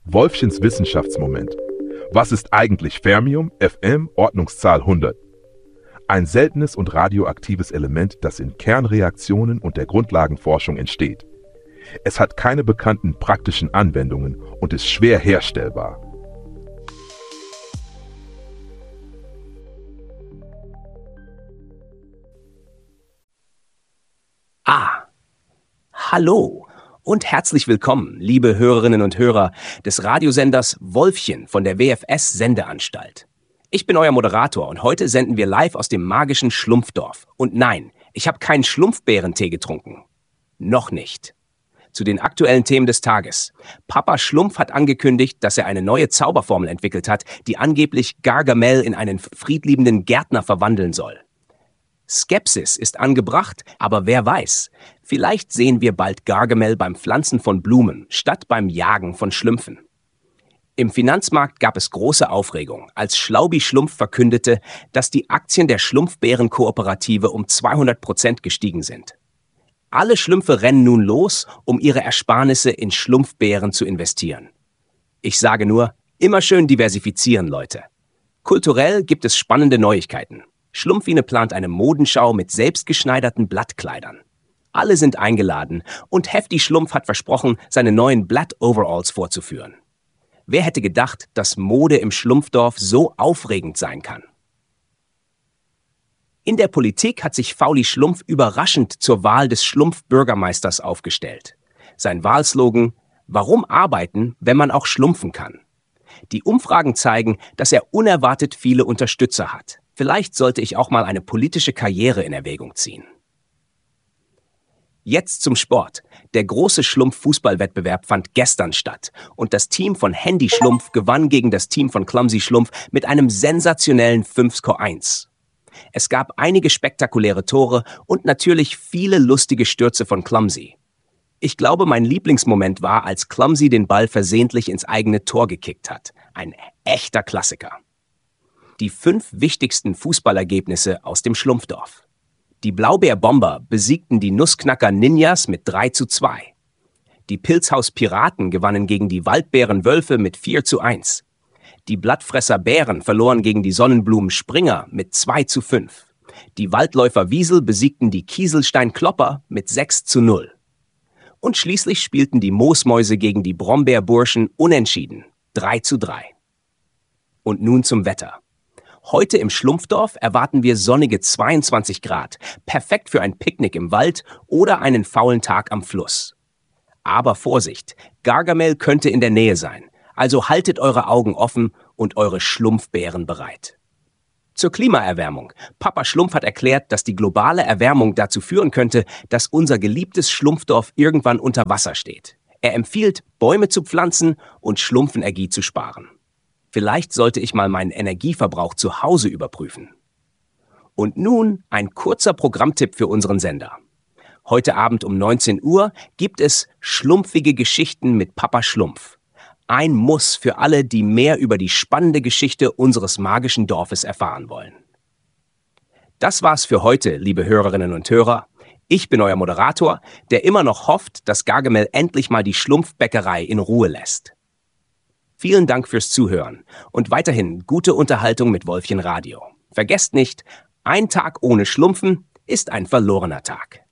Wolfchens Wissenschaftsmoment. Was ist eigentlich Fermium, Fm, Ordnungszahl 100? Ein seltenes und radioaktives Element, das in Kernreaktionen und der Grundlagenforschung entsteht. Es hat keine bekannten praktischen Anwendungen und ist schwer herstellbar. Hallo und herzlich willkommen, liebe Hörerinnen und Hörer des Radiosenders Wolfchen von der WFS Sendeanstalt. Ich bin euer Moderator und heute senden wir live aus dem magischen Schlumpfdorf. Und nein, ich habe keinen Schlumpfbeerentee getrunken. Noch nicht. Zu den aktuellen Themen des Tages. Papa Schlumpf hat angekündigt, dass er eine neue Zauberformel entwickelt hat, die angeblich Gargamel in einen friedliebenden Gärtner verwandeln soll. Skepsis ist angebracht, aber wer weiß, vielleicht sehen wir bald Gargamel beim Pflanzen von Blumen statt beim Jagen von Schlümpfen. Im Finanzmarkt gab es große Aufregung, als Schlaubi Schlumpf verkündete, dass die Aktien der Schlumpfbären-Kooperative um 200% gestiegen sind. Alle Schlümpfe rennen nun los, um ihre Ersparnisse in Schlumpfbären zu investieren. Ich sage nur, immer schön diversifizieren, Leute. Kulturell gibt es spannende Neuigkeiten. Schlumpfine plant eine Modenschau mit selbstgeschneiderten Blattkleidern. Alle sind eingeladen und Hefti Schlumpf hat versprochen, seine neuen Blatt-Overalls vorzuführen. Wer hätte gedacht, dass Mode im Schlumpfdorf so aufregend sein kann? In der Politik hat sich Fauli Schlumpf überraschend zur Wahl des Schlumpf-Bürgermeisters aufgestellt. Sein Wahlslogan: Warum arbeiten, wenn man auch schlumpfen kann? Die Umfragen zeigen, dass er unerwartet viele Unterstützer hat. Vielleicht sollte ich auch mal eine politische Karriere in Erwägung ziehen. Jetzt zum Sport. Der große Schlumpf-Fußballwettbewerb fand gestern statt und das Team von Handy Schlumpf gewann gegen das Team von Clumsy Schlumpf mit einem sensationellen 5:1. Es gab einige spektakuläre Tore und natürlich viele lustige Stürze von Clumsy. Ich glaube, mein Lieblingsmoment war, als Clumsy den Ball versehentlich ins eigene Tor gekickt hat. Ein echter Klassiker. Die 5 wichtigsten Fußballergebnisse aus dem Schlumpfdorf. Die Blaubeer-Bomber besiegten die Nussknacker Ninjas mit 3:2. Die Pilzhaus-Piraten gewannen gegen die Waldbären-Wölfe mit 4:1. Die Blattfresser-Bären verloren gegen die Sonnenblumen-Springer mit 2:5. Die Waldläufer-Wiesel besiegten die Kieselstein-Klopper mit 6:0. Und schließlich spielten die Moosmäuse gegen die Brombeerburschen unentschieden, 3:3. Und nun zum Wetter. Heute im Schlumpfdorf erwarten wir sonnige 22 Grad, perfekt für ein Picknick im Wald oder einen faulen Tag am Fluss. Aber Vorsicht, Gargamel könnte in der Nähe sein, also haltet eure Augen offen und eure Schlumpfbären bereit. Zur Klimaerwärmung. Papa Schlumpf hat erklärt, dass die globale Erwärmung dazu führen könnte, dass unser geliebtes Schlumpfdorf irgendwann unter Wasser steht. Er empfiehlt, Bäume zu pflanzen und Schlumpfenergie zu sparen. Vielleicht sollte ich mal meinen Energieverbrauch zu Hause überprüfen. Und nun ein kurzer Programmtipp für unseren Sender. Heute Abend um 19 Uhr gibt es Schlumpfige Geschichten mit Papa Schlumpf. Ein Muss für alle, die mehr über die spannende Geschichte unseres magischen Dorfes erfahren wollen. Das war's für heute, liebe Hörerinnen und Hörer. Ich bin euer Moderator, der immer noch hofft, dass Gargamel endlich mal die Schlumpfbäckerei in Ruhe lässt. Vielen Dank fürs Zuhören und weiterhin gute Unterhaltung mit Wolfchen Radio. Vergesst nicht, ein Tag ohne Schlumpfen ist ein verlorener Tag.